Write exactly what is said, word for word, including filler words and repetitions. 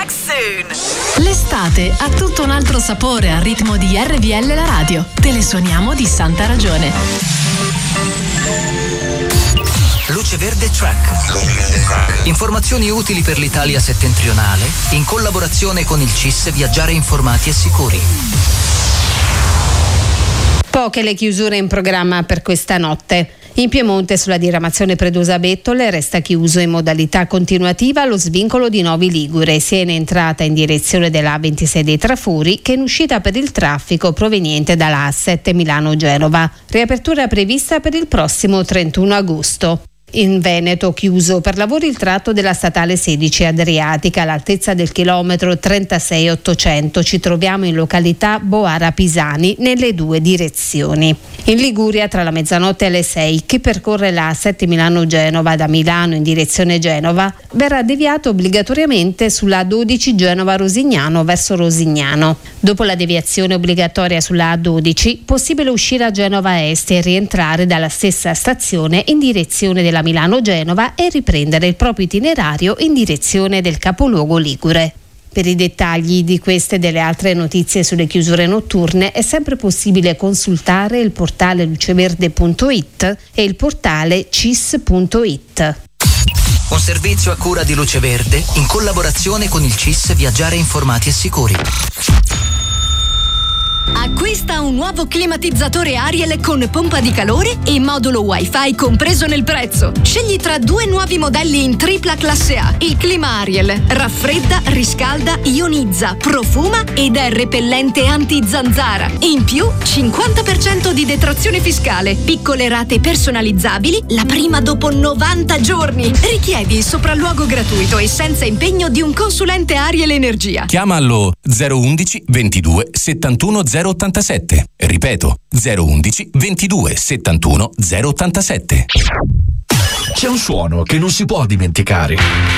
back soon. L'estate ha tutto un altro sapore al ritmo di R V L La Radio. Te le suoniamo di santa ragione. Luce Verde Track. Informazioni utili per l'Italia settentrionale in collaborazione con il C I S Viaggiare informati e sicuri. Poche le chiusure in programma per questa notte. In Piemonte sulla diramazione Predosa-Bettole resta chiuso in modalità continuativa lo svincolo di Novi Ligure, sia in entrata in direzione della A ventisei dei Trafori che in uscita per il traffico proveniente dalla A sette Milano-Genova. Riapertura prevista per il prossimo trentuno agosto. In Veneto chiuso per lavori il tratto della statale sedici Adriatica all'altezza del chilometro trentasei ottocento. Ci troviamo in località Boara Pisani nelle due direzioni. In Liguria tra la mezzanotte e le sei chi percorre la A sette Milano-Genova da Milano in direzione Genova verrà deviato obbligatoriamente sulla A dodici Genova-Rosignano verso Rosignano. Dopo la deviazione obbligatoria sulla A dodici possibile uscire a Genova Est e rientrare dalla stessa stazione in direzione della Milano-Genova e riprendere il proprio itinerario in direzione del capoluogo ligure. Per i dettagli di queste e delle altre notizie sulle chiusure notturne è sempre possibile consultare il portale luceverde punto it e il portale C I S punto it. Un servizio a cura di Luce Verde in collaborazione con il C I S Viaggiare informati e sicuri. Acquista un nuovo climatizzatore Ariel con pompa di calore e modulo Wi-Fi compreso nel prezzo. Scegli tra due nuovi modelli in tripla classe A. Il clima Ariel raffredda, riscalda, ionizza, profuma ed è repellente anti-zanzara. In più, cinquanta per cento di detrazione fiscale, piccole rate personalizzabili, la prima dopo novanta giorni. Richiedi il sopralluogo gratuito e senza impegno di un consulente Ariel Energia. Chiama allo zero undici ventidue settantuno zero ottantasette. Ripeto, zero undici ventidue settantuno zero ottantasette. C'è un suono che non si può dimenticare.